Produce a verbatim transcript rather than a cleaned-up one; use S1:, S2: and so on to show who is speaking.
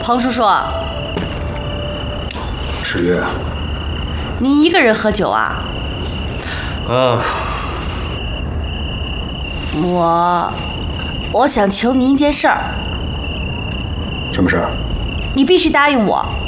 S1: 彭叔叔，
S2: 世月，
S1: 你一个人喝酒啊？
S2: 啊，
S1: 我，我想求你一件事儿。
S2: 什么事儿？
S1: 你必须答应我。